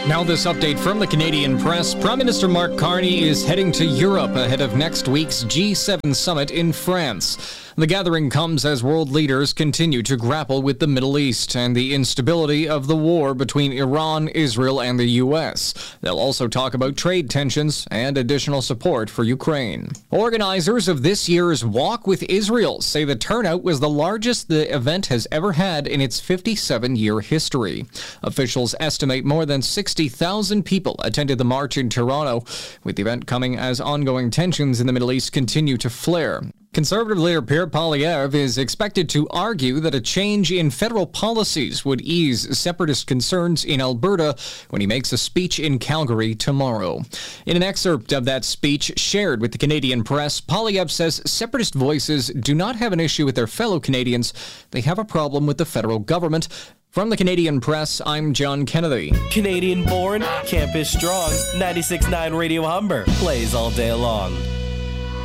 Now this update from the Canadian press. Prime Minister Mark Carney is heading to Europe ahead of next week's G7 summit in France. The gathering comes as world leaders continue to grapple with the Middle East and the instability of the war between Iran, Israel, and the U.S. They'll also talk about trade tensions and additional support for Ukraine. Organizers of this year's Walk with Israel say the turnout was the largest the event has ever had in its 57-year history. Officials estimate more than 60,000 people attended the march in Toronto, with the event coming as ongoing tensions in the Middle East continue to flare. Conservative leader Pierre Poilievre is expected to argue that a change in federal policies would ease separatist concerns in Alberta when he makes a speech in Calgary tomorrow. In an excerpt of that speech shared with the Canadian press, Poilievre says separatist voices do not have an issue with their fellow Canadians. They have a problem with the federal government. From the Canadian press, I'm John Kennedy. Canadian born, campus strong, 96.9 Radio Humber plays all day long.